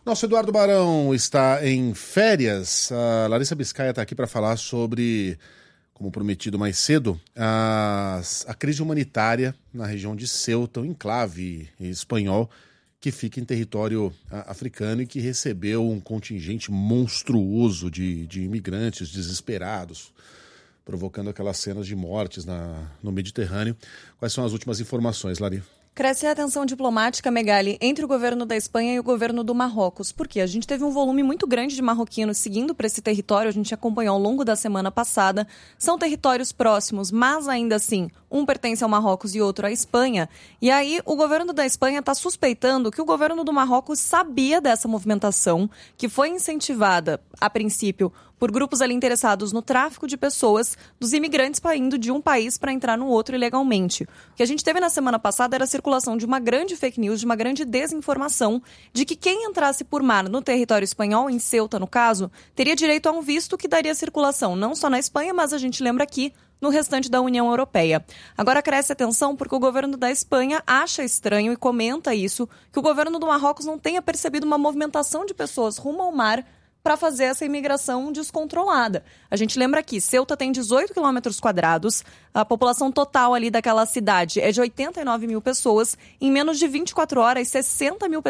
Nosso Eduardo Barão está em férias. A Larissa Biscaia está aqui para falar sobre, como prometido mais cedo, a crise humanitária na região de Ceuta, um enclave espanhol que fica em território africano e que recebeu um contingente monstruoso de imigrantes desesperados, provocando aquelas cenas de mortes no Mediterrâneo. Quais são as últimas informações, Lari? Cresce a tensão diplomática, Megali, entre o governo da Espanha e o governo do Marrocos. Por quê? A gente teve um volume muito grande de marroquinos seguindo para esse território, a gente acompanhou ao longo da semana passada. São territórios próximos, mas ainda assim, um pertence ao Marrocos e outro à Espanha. E aí, o governo da Espanha está suspeitando que o governo do Marrocos sabia dessa movimentação, que foi incentivada, a princípio, por grupos ali interessados no tráfico de pessoas, dos imigrantes indo de um país para entrar no outro ilegalmente. O que a gente teve na semana passada era a circulação de uma grande fake news, de uma grande desinformação, de que quem entrasse por mar no território espanhol, em Ceuta no caso, teria direito a um visto que daria circulação não só na Espanha, mas a gente lembra aqui, no restante da União Europeia. Agora cresce a tensão porque o governo da Espanha acha estranho e comenta isso, que o governo do Marrocos não tenha percebido uma movimentação de pessoas rumo ao mar para fazer essa imigração descontrolada. A gente lembra aqui, Ceuta tem 18 quilômetros quadrados, a população total ali daquela cidade é de 89 mil pessoas, em menos de 24 horas, 60 mil pessoas